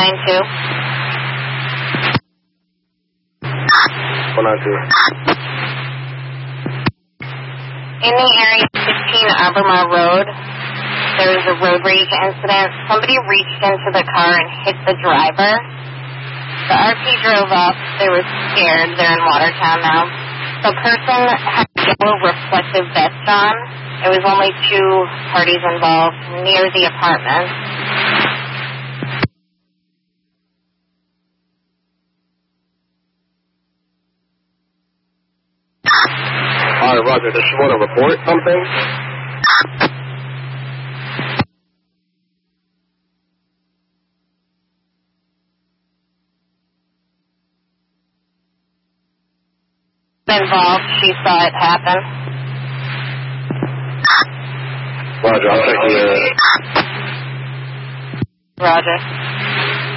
192. 192. In the area of 15 Albemarle Road, there was a road rage incident. Somebody reached into the car and hit the driver. The RP drove up. They were scared. They're in Watertown now. The person had a yellow reflective vest on. There was only 2 parties involved near the apartment. All right, Roger. Does she want to report something? Involved. She saw it happen. Roger, I'll check the... Roger.